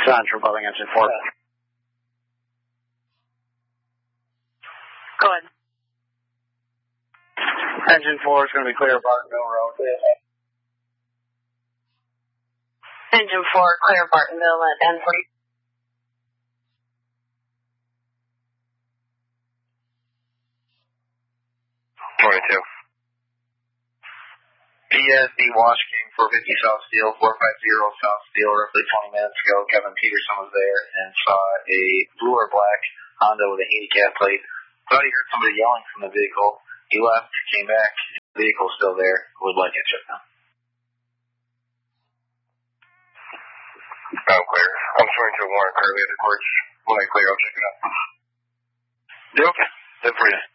Central Building, Engine 4. Go ahead. Engine 4 is going to be clear of Bartonville Road. Engine 4, clear Bartonville at N40. PSD Wash King 450 South Steel, 450 South Steel, roughly 20 minutes ago. Kevin Peterson was there and saw a blue or black Honda with a handicap plate. Thought he heard somebody yelling from the vehicle. He left, came back, the vehicle's still there. Would like it checked out. I'm clear. I'm swearing to a warrant currently at the courts. When I clear, I'll check it out. Okay. Good for you.